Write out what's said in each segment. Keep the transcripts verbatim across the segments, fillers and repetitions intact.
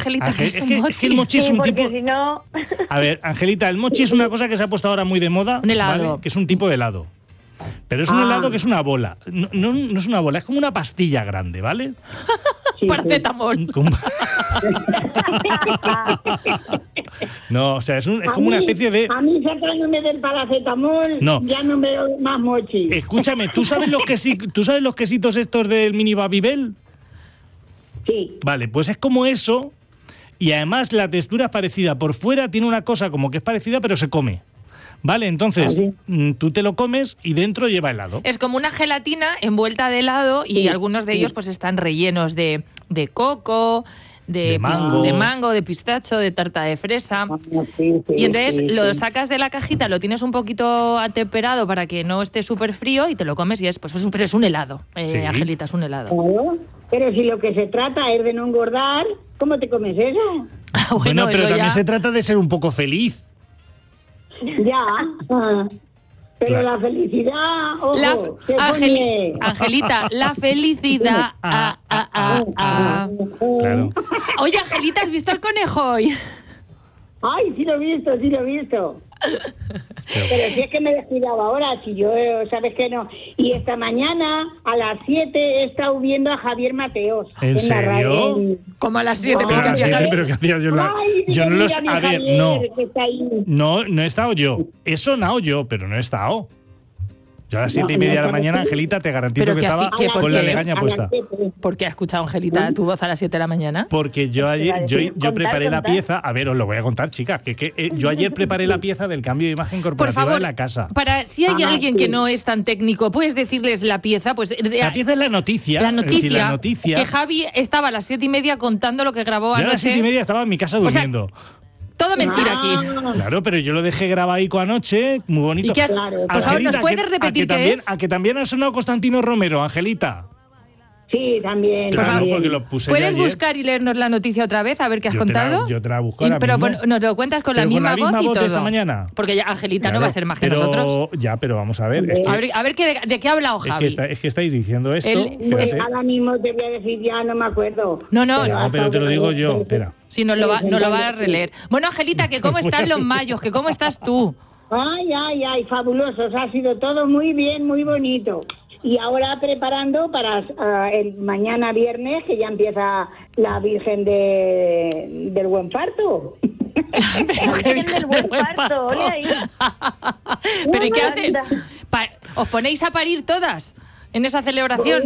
Angelita, Ángel, es, es, un que, mochi. es que el mochi es Sí, un porque tipo... si no... A ver, Angelita, el mochi es una cosa que se ha puesto ahora muy de moda. Un helado. ¿vale? Que es un tipo de helado. Pero es un Ah. helado que es una bola. No, no, no es una bola, es como una pastilla grande, ¿vale? Sí, Paracetamol. Como- No, o sea, es, un- es A como una mí- especie de... A mí sacándome del paracetamol, No. ya no me doy más mochi. Escúchame, ¿tú sabes los quesi- ¿tú sabes los quesitos estos del mini Babybel? Sí. Vale, pues es como eso y además la textura es parecida. Por fuera tiene una cosa como que es parecida pero se come. Vale, entonces ¿Ah, sí? mm, tú te lo comes y dentro lleva helado. Es como una gelatina envuelta de helado y Sí, algunos de sí. ellos pues están rellenos de, de coco, de, De pis- mango. de mango, de pistacho, de tarta de fresa. Ah, sí, sí, Y entonces sí, lo sí. sacas de la cajita, lo tienes un poquito atemperado para que no esté súper frío y te lo comes y es, pues, es, un- es un helado, eh, Sí. Angelita, es un helado. Claro. Pero si lo que se trata es de no engordar, ¿cómo te comes eso? Ah, Bueno, pero eso también ya- se trata de ser un poco feliz. Ya. ah. Pero Claro. la felicidad, ojo, La, se Angeli- pone... Angelita, la felicidad. ah, ah, ah, ah. Claro. Oye, Angelita, ¿has visto el conejo hoy? Ay, sí lo he visto, sí lo he visto. Pero si es que me descuidaba ahora, si yo, eh, sabes que no. Y esta mañana, a las siete, he estado viendo a Javier Mateos. ¿En la serio? radio. en- Como a las siete. Ay, Pero, porque a las había siete, Javi- pero ¿qué hacía yo? en la- Ay, yo no lo mira est- mi A ver, Javier, no. que está ahí. No, no he estado yo. He sonado yo, pero no he estado. Yo a las siete y media de la mañana, Angelita, te garantizo ¿Pero que qué estaba hace- qué, por con la qué? legaña A las puesta. siete. ¿Por qué ha escuchado Angelita tu voz a las siete de la mañana? Porque yo ayer, yo, yo Contar, preparé la contar. pieza, a ver, os lo voy a contar, chicas, que, que eh, yo ayer preparé la pieza del cambio de imagen Por corporativa favor, de la casa. para si hay Ah, alguien sí. que no es tan técnico, puedes decirles la pieza, pues La pieza es la noticia. la es noticia, decir, la noticia. que Javi estaba a las siete y media contando lo que grabó Yo a anoche. las siete y media estaba en mi casa O sea, durmiendo. Todo mentira aquí. Ah, Claro, pero yo lo dejé grabadico anoche, muy bonito. ¿Y qué has- Claro. por favor, ¿nos Angelita, puedes que- repetir a que qué también, es? A que también ha sonado Constantino Romero, Angelita. Sí, también. Claro, también. porque lo puse yo ¿Puedes ayer. buscar y leernos la noticia otra vez, a ver qué has Yo te la- contado? yo te la busco Y- ahora pero mismo. pon- nos lo cuentas con la Pero con misma, la misma voz y voz de todo. esta mañana. Porque ya Angelita no Claro, va a ser más que pero- nosotros. Ya, pero vamos a ver. Es que, A ver, a ver qué, de qué ha hablado es que Javi. está- es que estáis diciendo esto. El- Pues espérate. ahora mismo te voy a decir, ya no me acuerdo. No, no, No, pero te lo digo yo, espera. Si nos lo va, nos lo va a releer. Bueno, Angelita, que cómo están los mayos, que cómo estás tú. Ay, ay, ay, fabulosos. Ha sido todo muy bien, muy bonito. Y ahora preparando para ah, el mañana viernes, que ya empieza la Virgen de, del Buen Parto. Pero qué Virgen del Buen Parto, ole ahí. ¿Pero y qué Anda. haces? Pa- ¿Os ponéis a parir todas en esa celebración?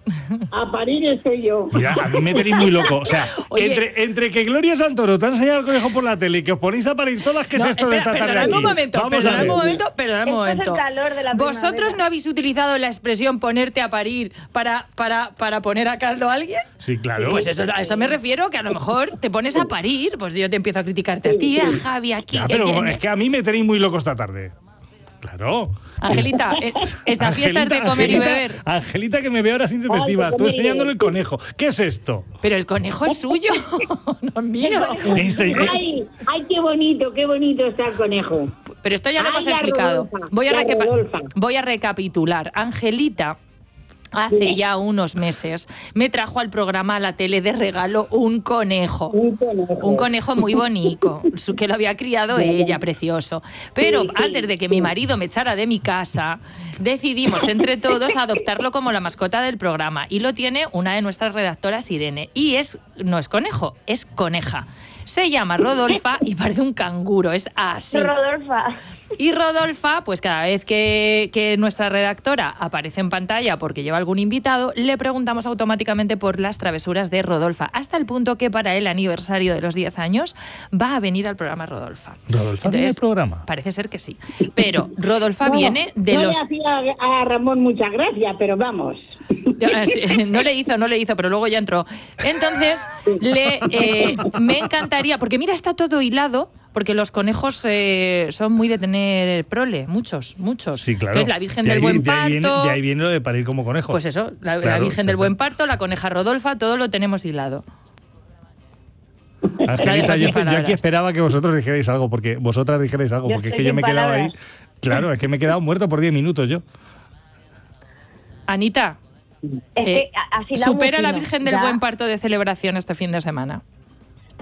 A parir estoy yo. Mira, a mí me tenéis muy loco. O sea, Oye. entre, entre que Gloria Santoro te ha enseñado el conejo por la tele y que os ponéis a parir todas, ¿qué No, es esto de espera, esta tarde perdonadme aquí? un momento, Vamos a perdonadme ver. un momento, perdonadme un Esto es el momento. calor de la ¿Vosotros primavera. no habéis utilizado la expresión ponerte a parir para, para, para poner a caldo a alguien? Sí, claro. Pues eso, a eso me refiero, que a lo mejor te pones a parir, pues yo te empiezo a criticarte a ti, a Javi, aquí. Ya, que pero viene. es que a mí me tenéis muy loco esta tarde. Claro. Angelita, eh, esta fiesta es de comer y Angelita- beber. Angelita, que me ve horas intempestivas. Ay, Tú comer y enseñándole el beber. conejo. ¿Qué es esto? Pero el conejo es suyo, no es mío. Ense- eh, Ay, ay, qué bonito, qué bonito está el conejo. Pero esto ya lo Ay, hemos la explicado. Rodolfa, Voy a, la reca- Rodolfa. voy a recapitular. Angelita, hace ya unos meses, me trajo al programa a la tele de regalo un conejo. Un conejo. Un conejo muy bonito, su- que lo había criado ella, precioso. Pero Sí, sí, antes de que mi marido me echara de mi casa, decidimos entre todos adoptarlo como la mascota del programa. Y lo tiene una de nuestras redactoras, Irene. Y es no es conejo, es coneja. Se llama Rodolfa y parece un canguro, es así. Rodolfa. Y Rodolfa, pues cada vez que, que nuestra redactora aparece en pantalla porque lleva algún invitado, le preguntamos automáticamente por las travesuras de Rodolfa, hasta el punto que para el aniversario de los diez años va a venir al programa Rodolfa. ¿Rodolfa viene al programa? Parece ser que sí. Pero Rodolfa No, viene de no los... le hacía a Ramón muchas gracias, pero vamos. Ya, sí, no le hizo, no le hizo, pero luego ya entró. Entonces, le, eh, me encantaría, porque mira, está todo hilado, porque los conejos eh, son muy de tener prole, muchos, muchos. Sí, claro. Entonces, la Virgen De del ahí- Buen de ahí viene- Parto... De ahí viene lo de parir como conejo. Pues eso, la, la Claro, Virgen del sí, Buen sí. Parto, la coneja Rodolfa, todo lo tenemos hilado. Angelita, La dejo yo, sin yo palabras. aquí esperaba que vosotros dijerais algo, porque vosotras dijerais algo, Yo porque es que estoy yo me he sin quedado ahí. palabras. Claro, es que me he quedado muerto por diez minutos yo. Anita, Es Eh, que ha- ha sido supera muy la fino. Virgen del Ya. Buen Parto de celebración este fin de semana.